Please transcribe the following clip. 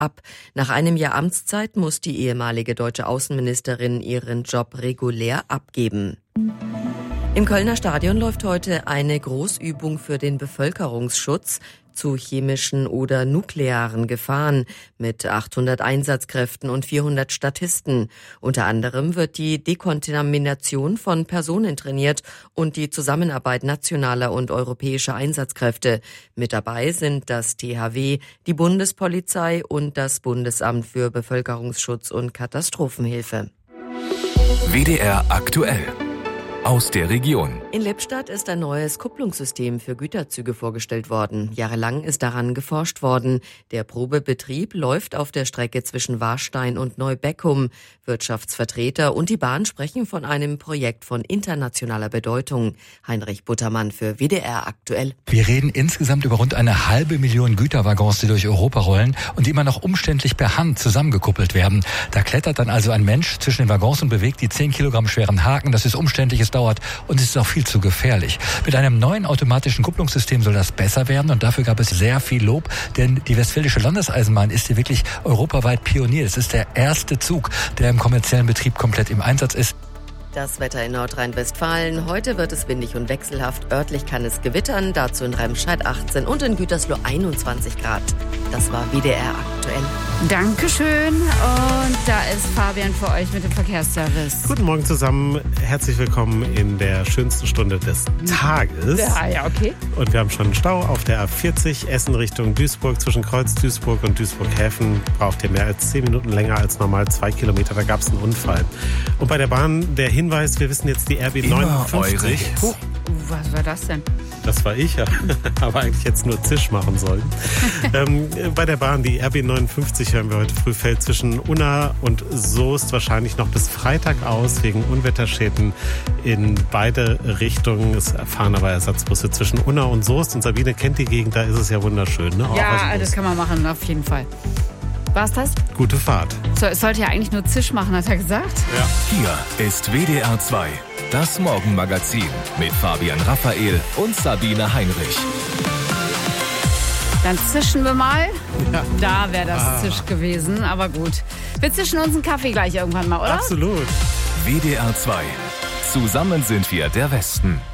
ab. Nach einem Jahr Amtszeit muss die ehemalige deutsche Außenministerin ihren Job regulär abgeben. Im Kölner Stadion läuft heute eine Großübung für den Bevölkerungsschutz zu chemischen oder nuklearen Gefahren mit 800 Einsatzkräften und 400 Statisten. Unter anderem wird die Dekontamination von Personen trainiert und die Zusammenarbeit nationaler und europäischer Einsatzkräfte. Mit dabei sind das THW, die Bundespolizei und das Bundesamt für Bevölkerungsschutz und Katastrophenhilfe. WDR aktuell. Aus der Region. In Lippstadt ist ein neues Kupplungssystem für Güterzüge vorgestellt worden. Jahrelang ist daran geforscht worden. Der Probebetrieb läuft auf der Strecke zwischen Warstein und Neubeckum. Wirtschaftsvertreter und die Bahn sprechen von einem Projekt von internationaler Bedeutung. Heinrich Buttermann für WDR aktuell. Wir reden insgesamt über rund 500.000 Güterwaggons, die durch Europa rollen und die immer noch umständlich per Hand zusammengekuppelt werden. Da klettert dann also ein Mensch zwischen den Waggons und bewegt die 10 Kilogramm schweren Haken. Das ist umständlich, es dauert und es ist auch viel zu gefährlich. Mit einem neuen automatischen Kupplungssystem soll das besser werden und dafür gab es sehr viel Lob, denn die Westfälische Landeseisenbahn ist hier wirklich europaweit Pionier. Es ist der erste Zug, der im kommerziellen Betrieb komplett im Einsatz ist. Das Wetter in Nordrhein-Westfalen. Heute wird es windig und wechselhaft. Örtlich kann es gewittern, dazu in Remscheid 18 und in Gütersloh 21 Grad. Das war WDR aktuell. Dankeschön. Und da ist Fabian für euch mit dem Verkehrsservice. Guten Morgen zusammen. Herzlich willkommen in der schönsten Stunde des Tages. Ja, okay. Und wir haben schon einen Stau auf der A40 Essen Richtung Duisburg. Zwischen Kreuz Duisburg und Duisburg-Häfen braucht ihr mehr als 10 Minuten länger als normal 2 Kilometer. Da gab es einen Unfall. Und bei der Bahn der Hinweis, wir wissen jetzt die RB 59. Was war das denn? Das war ich, ja. Aber eigentlich jetzt nur Zisch machen sollen. Bei der Bahn, die RB 59 hören wir heute früh, fällt zwischen Unna und Soest wahrscheinlich noch bis Freitag aus, wegen Unwetterschäden in beide Richtungen. Es fahren aber Ersatzbusse zwischen Unna und Soest. Und Sabine kennt die Gegend, da ist es ja wunderschön. Ne? Ja, das kann man machen, auf jeden Fall. War's das? Gute Fahrt. So, es sollte ja eigentlich nur Zisch machen, hat er gesagt. Ja. Hier ist WDR 2, das Morgenmagazin mit Fabian Raphael und Sabine Heinrich. Dann zischen wir mal. Ja. Da wäre das Zisch gewesen, aber gut. Wir zischen uns einen Kaffee gleich irgendwann mal, oder? Absolut. WDR 2. Zusammen sind wir der Westen.